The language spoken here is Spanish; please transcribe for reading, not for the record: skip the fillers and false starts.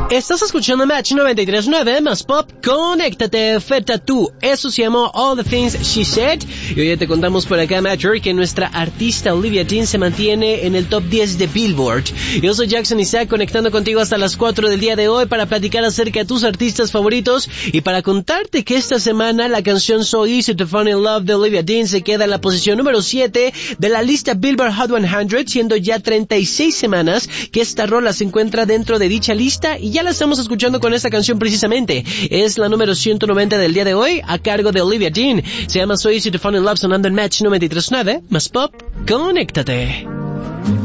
Estás escuchando Match 93.9 más Pop, conéctate, Feta tú. Eso se llamó All the Things She Said. Y hoy te contamos por acá, Matcher, que nuestra artista Olivia Dean se mantiene en el top 10 de Billboard. Yo soy Jackson Isaac, conectando contigo hasta las 4 del día de hoy para platicar acerca de tus artistas favoritos y para contarte que esta semana la canción So Easy to Fall in Love de Olivia Dean se queda en la posición número 7 de la lista Billboard Hot 100, siendo ya 36 semanas que esta rola se encuentra dentro de dicha lista y ya la estamos escuchando con esta canción precisamente. Es la número 190 del día de hoy, a cargo de Olivia Dean. Se llama So Easy to Fall in Love, sonando en Match 93.9, más Pop, conéctate.